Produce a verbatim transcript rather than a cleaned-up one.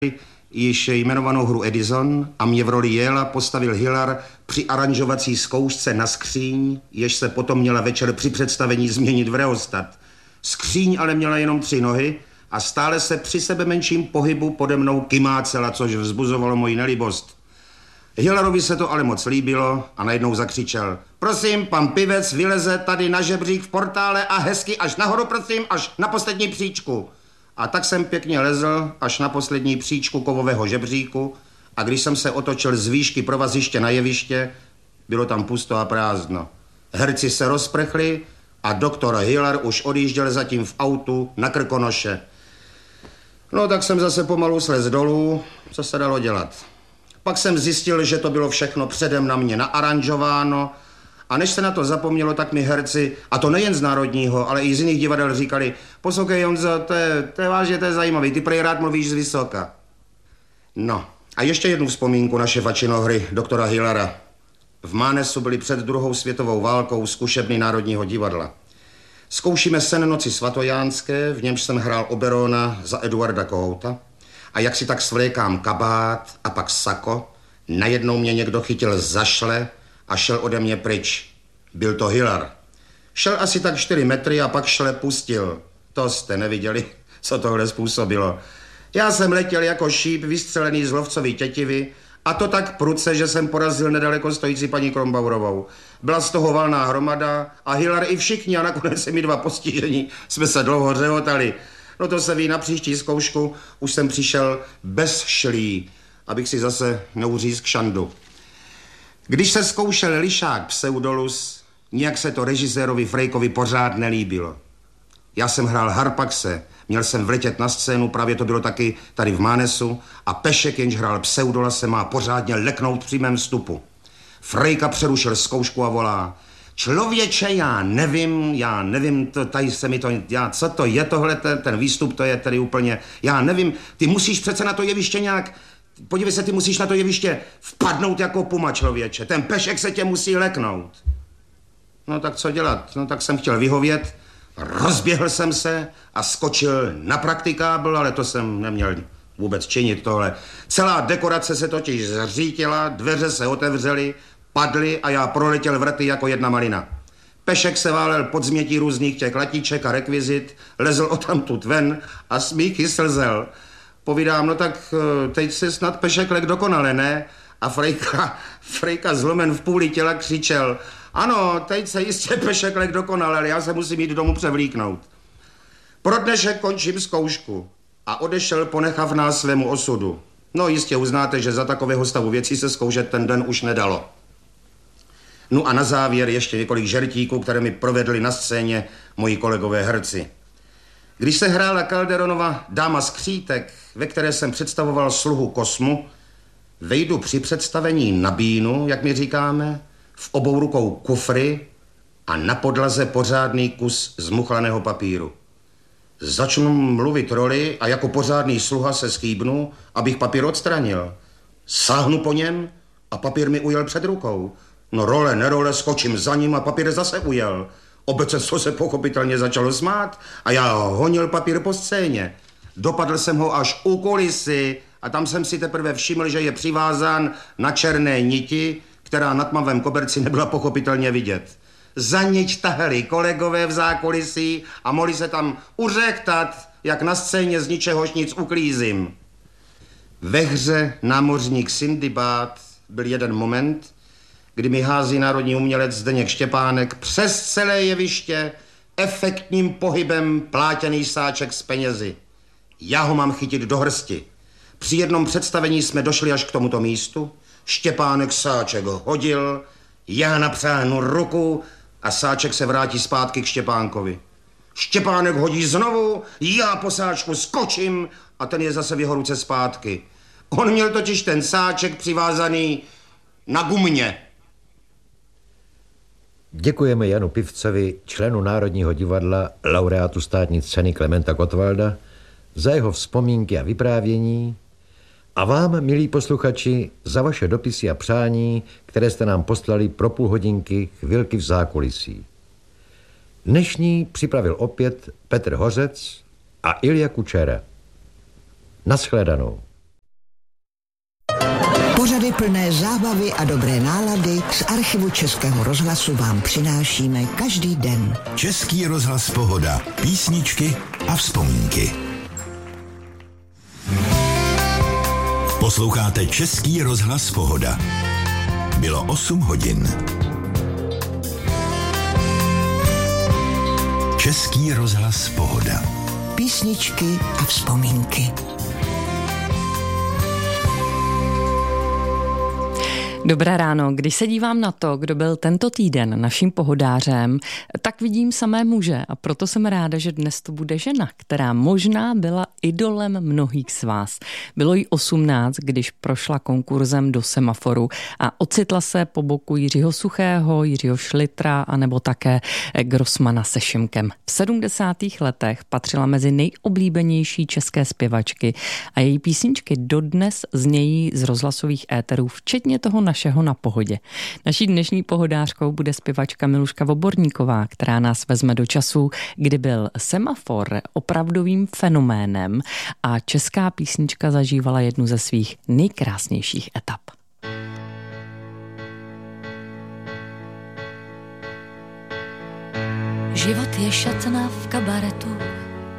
již jmenovanou hru Edison a mě v roli Yela postavil Hillar při aranžovací zkoušce na skříň, jež se potom měla večer při představení změnit v reostat. Skříň ale měla jenom tři nohy a stále se při sebe menším pohybu pode mnou kymácela, což vzbuzovalo moji nelibost. Hillarovi se to ale moc líbilo a najednou zakřičel: prosím, pan Pivec vyleze tady na žebřík v portále a hezky až nahoru, prosím, až na poslední příčku. A tak jsem pěkně lezl až na poslední příčku kovového žebříku a když jsem se otočil z výšky provaziště na jeviště, bylo tam pusto a prázdno. Herci se rozprchli a doktor Hillar už odjížděl zatím v autu na Krkonoše. No tak jsem zase pomalu slez dolů, co se dalo dělat. Pak jsem zjistil, že to bylo všechno předem na mě naaranžováno a než se na to zapomnělo, tak mi herci, a to nejen z Národního, ale i z jiných divadel říkali: poslouchej Honzo, to je, to je vážně, to je zajímavý, ty prej rád mluvíš z vysoka. No a ještě jednu vzpomínku na šefačino hry doktora Hillara. V Mánesu byli před druhou světovou válkou zkušebny Národního divadla. Zkoušíme Sen noci svatojánské, v němž jsem hrál Oberona za Eduarda Kohouta. A jak si tak svlékám kabát a pak sako, najednou mě někdo chytil za šle a šel ode mě pryč. Byl to Hillar. Šel asi tak čtyři metry a pak šle pustil. To jste neviděli, co tohle způsobilo. Já jsem letěl jako šíp vystřelený z lovcový tětivy a to tak prudce, že jsem porazil nedaleko stojící paní Krombaurovou. Byla z toho valná hromada a Hillar i všichni a nakonec mi dva postižení jsme se dlouho řehotali. No to se ví, na příští zkoušku už jsem přišel bez šlí, abych si zase neuřízl šandu. Když se zkoušel lišák Pseudolus, nějak se to režisérovi Frejkovi pořád nelíbilo. Já jsem hrál Harpaxe, měl jsem vletět na scénu, právě to bylo taky tady v Mánesu, a Pešek, jenž hrál Pseudola, se má pořádně leknout při mém vstupu. Frejka přerušil zkoušku a volá: člověče, já nevím, já nevím, to, tady se mi to, já, co to je tohle, ten, ten výstup, to je tedy úplně, já nevím, ty musíš přece na to jeviště nějak, podívej se, ty musíš na to jeviště vpadnout jako puma, člověče, ten Pešek se tě musí leknout. No tak co dělat, no tak jsem chtěl vyhovět, rozběhl jsem se a skočil na praktikábl, ale to jsem neměl vůbec činit tohle. Celá dekorace se totiž zřítila, dveře se otevřely, padly a já proletěl vrty jako jedna malina. Pešek se válel pod změtí různých těch latíček a rekvizit, lezl odtamtud ven a smíchy slzel. Povídám, no tak teď si snad Pešek lek dokonale, ne? A Frejka, Frejka zlomen v půli těla křičel: ano, teď se jistě Pešek lek dokonale, ale já se musím jít domů převlíknout. Pro dnešek končím zkoušku a odešel, ponechav nás svému osudu. No jistě uznáte, že za takového stavu věcí se zkoušet ten den už nedalo. No a na závěr ještě několik žertíků, které mi provedli na scéně moji kolegové herci. Když se hrála Calderonova Dáma skřítek, ve které jsem představoval sluhu Kosmu, vejdu při představení na bínu, jak my říkáme, v obou rukou kufry a na podlaze pořádný kus zmuchlaného papíru. Začnu mluvit roli a jako pořádný sluha se schýbnu, abych papír odstranil. Sáhnu po něm a papír mi ujel před rukou. No role, nerole, skočím za ním a papír zase ujel. Obecenstvo se pochopitelně začalo smát a já honil papír po scéně. Dopadl jsem ho až u kulisy a tam jsem si teprve všiml, že je přivázán na černé niti, která na tmavém koberci nebyla pochopitelně vidět. Za niť tahli kolegové v zákulisí a mohli se tam uřektat, jak na scéně z ničehož nic uklízím. Ve hře Námořník Sindibád byl jeden moment, kdy mi hází národní umělec Zdeněk Štěpánek přes celé jeviště efektním pohybem plátěný sáček s penězi. Já ho mám chytit do hrsti. Při jednom představení jsme došli až k tomuto místu, Štěpánek sáček hodil, já napřáhnu ruku a sáček se vrátí zpátky k Štěpánkovi. Štěpánek hodí znovu, já po sáčku skočím a ten je zase v jeho ruce zpátky. On měl totiž ten sáček přivázaný na gumně. Děkujeme Janu Pivcovi, členu Národního divadla, laureátu státní ceny Klementa Gottwalda, za jeho vzpomínky a vyprávění a vám, milí posluchači, za vaše dopisy a přání, které jste nám poslali pro půl hodinky Chvilky v zákulisí. Dnešní připravil opět Petr Hořec a Ilja Kučera. Naschledanou. Pořady plné zábavy a dobré nálady z archivu Českého rozhlasu vám přinášíme každý den. Český rozhlas Pohoda. Písničky a vzpomínky. Posloucháte Český rozhlas Pohoda. Bylo osm hodin. Český rozhlas Pohoda. Písničky a vzpomínky. Dobré ráno. Když se dívám na to, kdo byl tento týden naším pohodářem, tak vidím samé muže a proto jsem ráda, že dnes to bude žena, která možná byla idolem mnohých z vás. Bylo jí osmnáct, když prošla konkurzem do Semaforu a ocitla se po boku Jiřího Suchého, Jiřího Šlitra a nebo také Grossmana se Šimkem. V sedmdesátých letech patřila mezi nejoblíbenější české zpěvačky a její písničky dodnes znějí z rozhlasových éterů, včetně toho našeho Na pohodě. Naší dnešní pohodářkou bude zpěvačka Miluška Voborníková, která nás vezme do času, kdy byl Semafor opravdovým fenoménem a česká písnička zažívala jednu ze svých nejkrásnějších etap. Život je šatna v kabaretu,